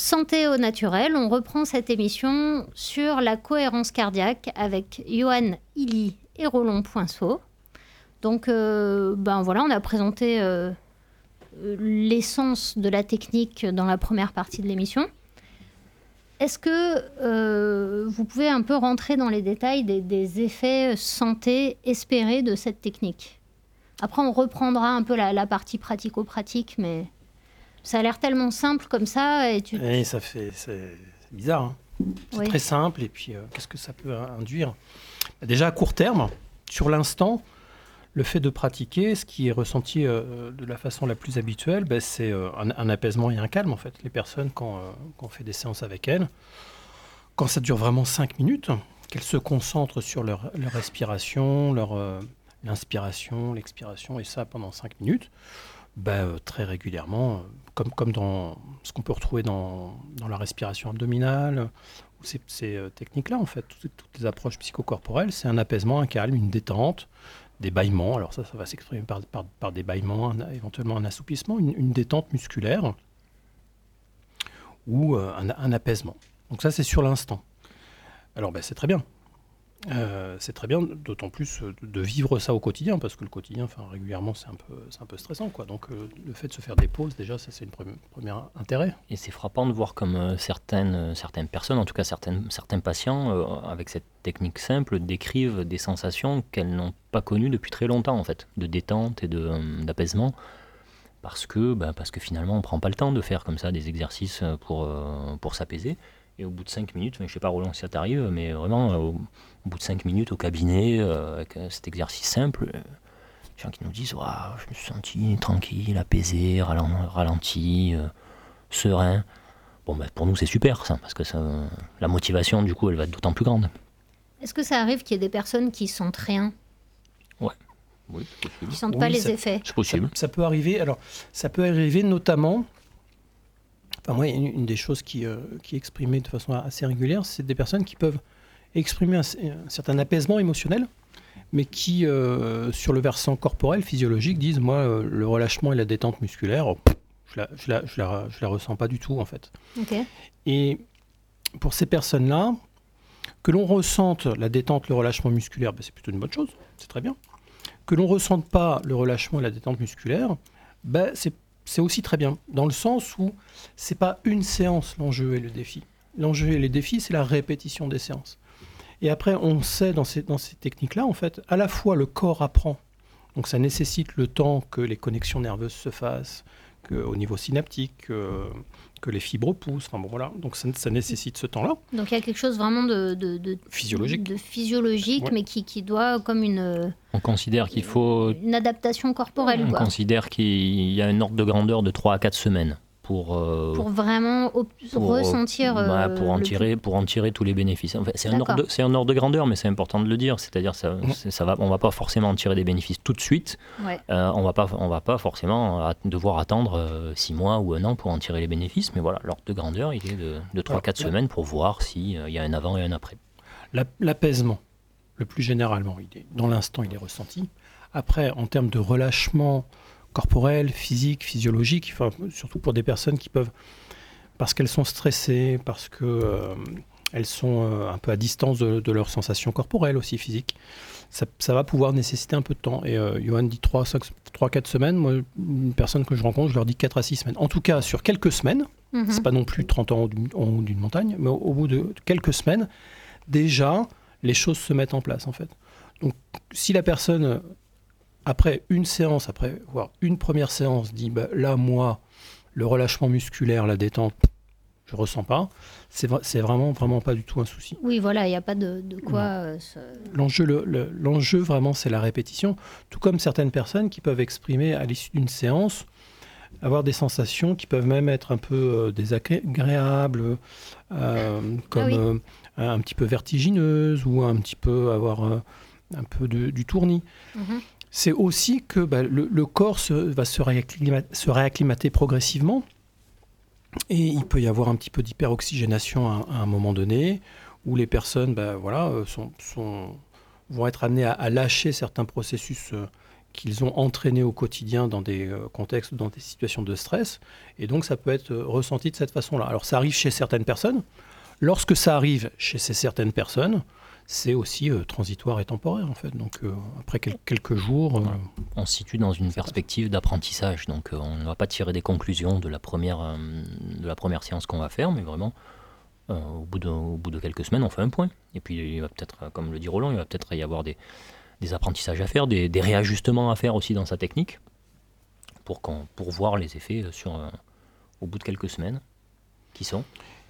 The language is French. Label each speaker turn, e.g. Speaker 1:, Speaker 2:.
Speaker 1: Santé au naturel, on reprend cette émission sur la cohérence cardiaque avec Johan Hilly et Roland Poinceau. Donc, on a présenté l'essence de la technique dans la première partie de l'émission. Est-ce que vous pouvez un peu rentrer dans les détails des effets santé espérés de cette technique ? Après, on reprendra un peu la partie pratico-pratique, mais ça a l'air tellement simple comme ça. Et
Speaker 2: c'est bizarre. Hein. C'est
Speaker 1: Oui.
Speaker 2: très simple. Et puis, qu'est-ce que ça peut induire ? Déjà, à court terme, sur l'instant, le fait de pratiquer, ce qui est ressenti de la façon la plus habituelle, c'est un apaisement et un calme, en fait. Les personnes, quand on fait des séances avec elles, quand ça dure vraiment 5 minutes, qu'elles se concentrent sur leur respiration, l'inspiration, l'expiration, et ça pendant 5 minutes, très régulièrement, comme dans ce qu'on peut retrouver dans la respiration abdominale, ou ces techniques-là, en fait, toutes les approches psychocorporelles, c'est un apaisement, un calme, une détente, des bâillements. Alors ça va s'exprimer par des bâillements, éventuellement un assoupissement, une détente musculaire ou un apaisement. Donc ça, c'est sur l'instant. Alors c'est très bien. C'est très bien, d'autant plus de vivre ça au quotidien, parce que le quotidien, régulièrement, c'est un peu stressant, quoi. Donc le fait de se faire des pauses, déjà, ça c'est une premier intérêt.
Speaker 3: Et c'est frappant de voir comme certaines personnes, en tout cas certains patients, avec cette technique simple, décrivent des sensations qu'elles n'ont pas connues depuis très longtemps, en fait, de détente et d'apaisement, parce que finalement, on ne prend pas le temps de faire comme ça des exercices pour s'apaiser. Et au bout de 5 minutes, je ne sais pas Roland si ça t'arrive, mais vraiment au bout de 5 minutes au cabinet, avec cet exercice simple, les gens qui nous disent « je me suis senti tranquille, apaisé, ralenti, serein ». Pour nous c'est super ça, parce que la motivation du coup elle va être d'autant plus grande.
Speaker 1: Est-ce que ça arrive qu'il y ait des personnes qui sentent rien ?
Speaker 3: Ouais. Oui, c'est possible.
Speaker 1: Qui ne sentent pas les effets ?
Speaker 3: C'est possible.
Speaker 2: Ça peut arriver. Alors, ça peut arriver notamment... moi, une des choses qui est exprimée de façon assez régulière, c'est des personnes qui peuvent exprimer un certain apaisement émotionnel, mais qui, sur le versant corporel, physiologique, disent « moi, le relâchement et la détente musculaire, je la ressens pas du tout, en fait.
Speaker 1: Okay. »
Speaker 2: Et pour ces personnes-là, que l'on ressente la détente, le relâchement musculaire, c'est plutôt une bonne chose, c'est très bien. Que l'on ne ressente pas le relâchement et la détente musculaire, c'est aussi très bien, dans le sens où c'est pas une séance l'enjeu et le défi. L'enjeu et le défi, c'est la répétition des séances. Et après, on sait dans ces techniques-là, en fait, à la fois le corps apprend, donc ça nécessite le temps que les connexions nerveuses se fassent, qu'au niveau synaptique, que les fibres poussent, donc ça nécessite ce temps-là.
Speaker 1: Donc il y a quelque chose vraiment de
Speaker 2: physiologique,
Speaker 1: ouais. Mais qui doit comme
Speaker 3: on considère qu'il faut
Speaker 1: une adaptation corporelle.
Speaker 3: On considère qu'il y a un ordre de grandeur de 3 à 4 semaines pour
Speaker 1: vraiment ressentir
Speaker 3: pour en tirer tous les bénéfices. En fait, c'est un ordre de grandeur, mais c'est important de le dire. C'est-à-dire on va pas forcément en tirer des bénéfices tout de suite.
Speaker 1: Ouais.
Speaker 3: On va pas forcément devoir attendre 6 mois ou 1 an pour en tirer les bénéfices. Mais voilà, l'ordre de grandeur, il est de 3-4 semaines pour voir s'il y a un avant et un après.
Speaker 2: L'apaisement, le plus généralement, dans l'instant, il est ressenti. Après, en termes de relâchement corporel, physique, physiologique, surtout pour des personnes qui peuvent, parce qu'elles sont stressées, parce qu'elles sont un peu à distance de leurs sensations corporelles aussi, physiques, ça va pouvoir nécessiter un peu de temps. Et Johan dit 3-4 semaines. Moi, une personne que je rencontre, je leur dis 4 à 6 semaines. En tout cas, sur quelques semaines, c'est pas non plus 30 ans en haut d'une montagne, mais au bout de quelques semaines, déjà, les choses se mettent en place, en fait. Donc, si la personne... Après une séance, voire une première séance, dit là, moi, le relâchement musculaire, la détente, je ne ressens pas, c'est vraiment pas du tout un souci.
Speaker 1: Oui, voilà, il n'y a pas de quoi...
Speaker 2: L'enjeu, vraiment, c'est la répétition. Tout comme certaines personnes qui peuvent exprimer, à l'issue d'une séance, avoir des sensations qui peuvent même être un peu désagréables, comme un petit peu vertigineuses, ou un petit peu avoir un peu du tournis. C'est aussi que le corps va se réacclimater progressivement, et il peut y avoir un petit peu d'hyperoxygénation à un moment donné, où les personnes vont être amenées à lâcher certains processus qu'ils ont entraîné au quotidien dans des contextes, dans des situations de stress. Et donc, ça peut être ressenti de cette façon-là. Alors, ça arrive chez certaines personnes. Lorsque ça arrive chez ces certaines personnes, c'est aussi transitoire et temporaire, en fait. Donc, après quelques jours...
Speaker 3: on se situe dans une perspective d'apprentissage. Donc, on ne va pas tirer des conclusions de la première séance qu'on va faire, mais vraiment, au bout de quelques semaines, on fait un point. Et puis, il va peut-être, comme le dit Roland, il va peut-être y avoir des apprentissages à faire, des réajustements à faire aussi dans sa technique, pour voir les effets au bout de quelques semaines, qui sont...